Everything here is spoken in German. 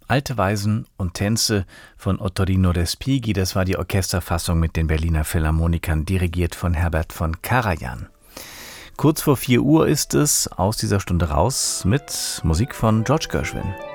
Alte Weisen und Tänze von Ottorino Respighi, das war die Orchesterfassung mit den Berliner Philharmonikern, dirigiert von Herbert von Karajan. Kurz vor 4 Uhr ist es, aus dieser Stunde raus mit Musik von George Gershwin.